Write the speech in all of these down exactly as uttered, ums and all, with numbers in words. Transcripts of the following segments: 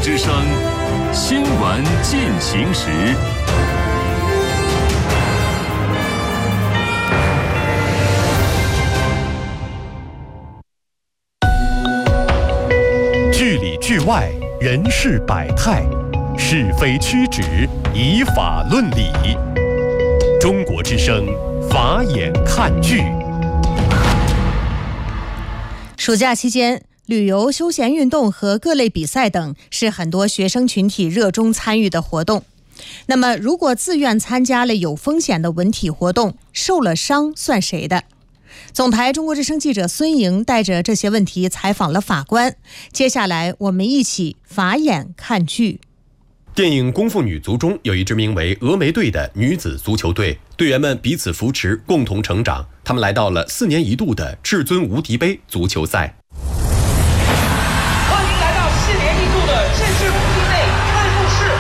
之声新闻进行时。 剧里剧外，人事百态，是非曲直，以法论理。中国之声，法眼看剧。 暑假期间，旅游、休闲运动和各类比赛等是很多学生群体热衷参与的活动。那么，如果自愿参加了有风险的文体活动，受了伤算谁的？总台中国之声记者孙莹带着这些问题采访了法官。接下来，我们一起法眼看剧。 电影《功夫女足》中有一支名为峨眉队的女子足球队，队员们彼此扶持，共同成长。他们来到了四年一度的至尊无敌杯足球赛。 欢迎来到四年一度的至尊无敌杯开幕式。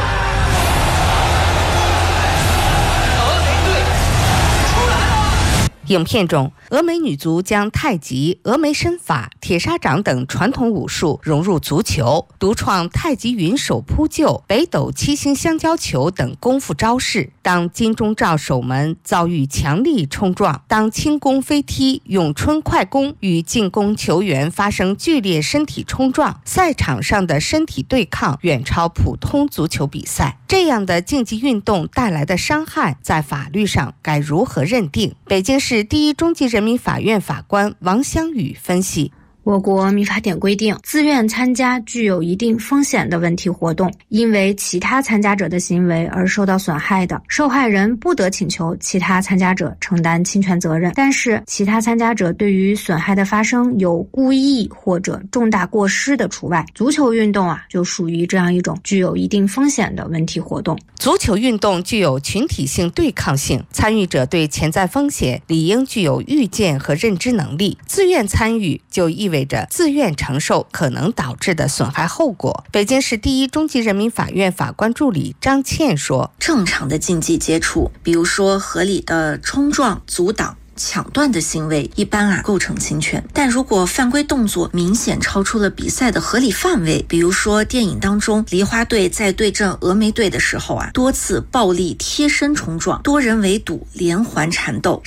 峨眉队出来了！ 影片中，峨眉女足将太极、峨眉身法、铁砂掌等传统武术融入足球，独创太极云手扑救、北斗七星香蕉球等功夫招式。当金钟罩守门遭遇强力冲撞，当轻功飞踢、咏春快攻与进攻球员发生剧烈身体冲撞，赛场上的身体对抗远超普通足球比赛。这样的竞技运动带来的伤害，在法律上该如何认定？北京市第一中级人民法院法官王香宇分析。 我国民法典规定，自愿参加具有一定风险的文体活动，因为其他参加者的行为而受到损害的，受害人不得请求其他参加者承担侵权责任。但是，其他参加者对于损害的发生有故意或者重大过失的除外。足球运动啊，就属于这样一种具有一定风险的文体活动。 足球运动具有群体性对抗性，参与者对潜在风险理应具有预见和认知能力。自愿参与就意味着自愿承受可能导致的损害后果。北京市第一中级人民法院法官助理张倩说： 正常的竞技接触，比如说合理的冲撞、阻挡、抢断的行为一般啊构成侵权，但如果犯规动作明显超出了比赛的合理范围，比如说电影当中梨花队在对阵峨眉队的时候啊，多次暴力贴身冲撞，多人围堵，连环缠斗，